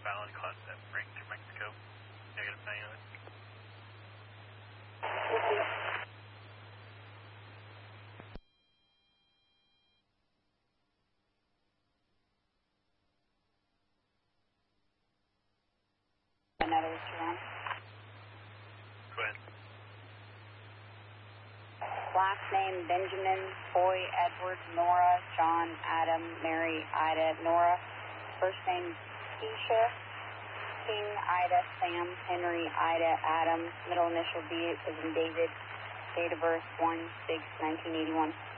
valid Class F break to Mexico. Negative 99. Another surround. Go ahead. Last name Benjamin, Boy, Edward, Nora, John, Adam, Mary, Ida, Nora. First name Keisha, King, Ida, Sam, Henry, Ida, Adam. Middle initial D is in David. Date of birth 1/6/1981.